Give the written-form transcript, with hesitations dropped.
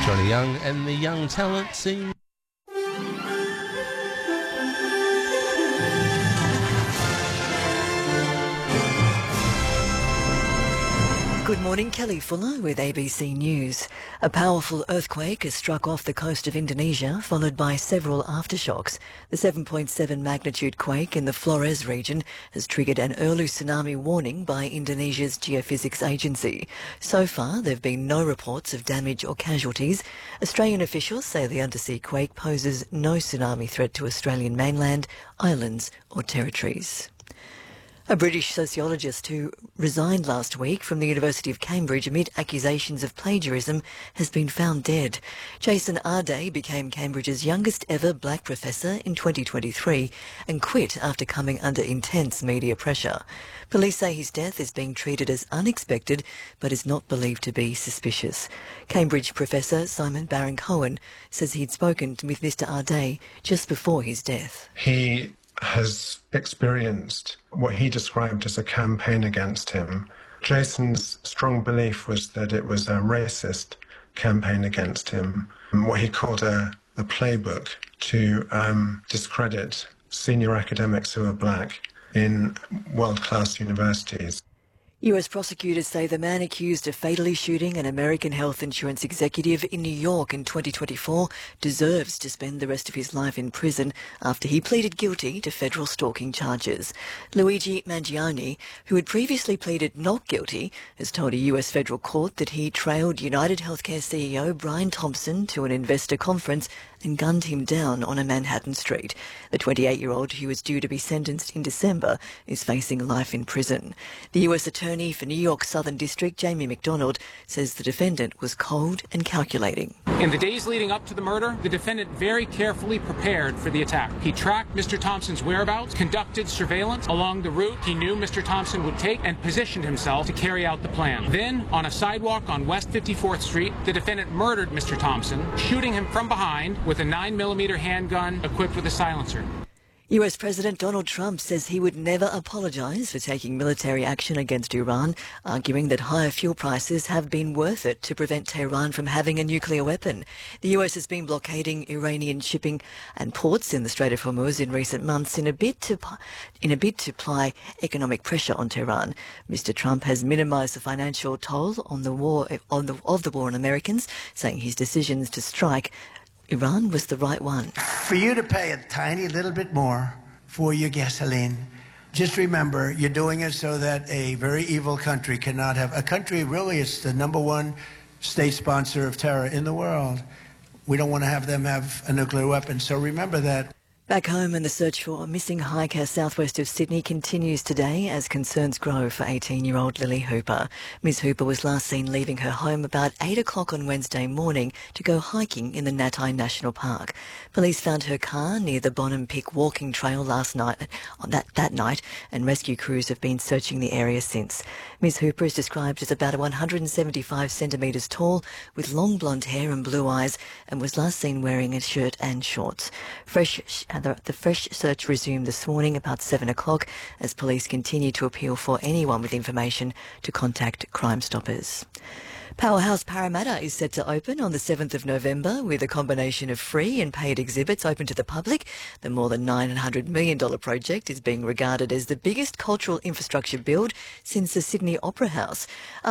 Johnny Young and the young talent scene. Good morning, Kelly Fuller with ABC News. A powerful earthquake has struck off the coast of Indonesia, followed by several aftershocks. The 7.7 magnitude quake in the Flores region has triggered an early tsunami warning by Indonesia's Geophysics Agency. So far, there have been no reports of damage or casualties. Australian officials say the undersea quake poses no tsunami threat to Australian mainland, islands or territories. A British sociologist who resigned last week from the University of Cambridge amid accusations of plagiarism has been found dead. Jason Arday became Cambridge's youngest ever black professor in 2023 and quit after coming under intense media pressure. Police say his death is being treated as unexpected but is not believed to be suspicious. Cambridge professor Simon Baron-Cohen says he'd spoken with Mr Arday just before his death. He has experienced what he described as a campaign against him. Jason's strong belief was that it was a racist campaign against him, what he called a playbook to discredit senior academics who are black in world-class universities. US prosecutors say the man accused of fatally shooting an American health insurance executive in New York in 2024 deserves to spend the rest of his life in prison after he pleaded guilty to federal stalking charges. Luigi Mangione, who had previously pleaded not guilty, has told a US federal court that he trailed United Healthcare CEO Brian Thompson to an investor conference and gunned him down on a Manhattan street. The 28-year-old, who was due to be sentenced in December, is facing life in prison. The US Attorney for New York Southern District, Jamie McDonald, says the defendant was cold and calculating. In the days leading up to the murder, the defendant very carefully prepared for the attack. He tracked Mr. Thompson's whereabouts, conducted surveillance along the route he knew Mr. Thompson would take, and positioned himself to carry out the plan. Then, on a sidewalk on West 54th Street, the defendant murdered Mr. Thompson, shooting him from behind with a 9mm handgun equipped with a silencer. US President Donald Trump says he would never apologise for taking military action against Iran, arguing that higher fuel prices have been worth it to prevent Tehran from having a nuclear weapon. The US has been blockading Iranian shipping and ports in the Strait of Hormuz in recent months in a bid to apply economic pressure on Tehran. Mr. Trump has minimised the financial toll of the war on Americans, saying his decisions to strike Iran was the right one. For you to pay a tiny little bit more for your gasoline, just remember you're doing it so that a very evil country cannot have... A country really is the #1 state sponsor of terror in the world. We don't want to have them have a nuclear weapon, so remember that. Back home, and the search for a missing hiker southwest of Sydney continues today as concerns grow for 18-year-old Lily Hooper. Ms Hooper was last seen leaving her home about 8 o'clock on Wednesday morning to go hiking in the Natai National Park. Police found her car near the Bonham Pick walking trail last night, that night, and rescue crews have been searching the area since. Ms Hooper is described as about 175 centimetres tall, with long blonde hair and blue eyes, and was last seen wearing a shirt and shorts. The fresh search resumed this morning about 7 o'clock as police continue to appeal for anyone with information to contact Crime Stoppers. Powerhouse Parramatta is set to open on the 7th of November with a combination of free and paid exhibits open to the public. The more than $900 million project is being regarded as the biggest cultural infrastructure build since the Sydney Opera House.